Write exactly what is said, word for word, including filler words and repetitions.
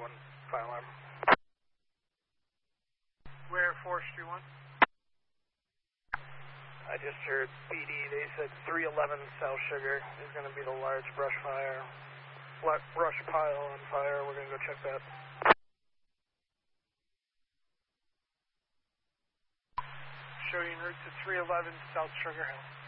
one, fire alarm. Where, Forestry one? I just heard B D, they said three eleven South Sugar is going to be the large brush fire, brush pile on fire. We're going to go check that. Show you en route to three eleven South Sugar Hill.